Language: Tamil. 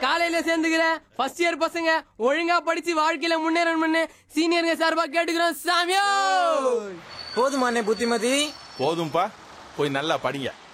காலையில சேர்ந்துக்கிற ஃபர்ஸ்ட் இயர் பசங்க ஒழுங்கா படிச்சு வாழ்க்கையில முன்னேறணும்னு சீனியருங்க சார்பா கேட்டுக்கிறோம் சாமியோ. போதுமானே புத்திமதி? போதும்பா, போய் நல்லா படிங்க.